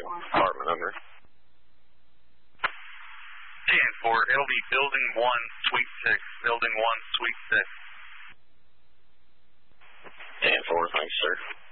apartment number. 10-4, it'll be Building 1, Suite 6. Building 1, Suite 6. 10-4, thanks, sir.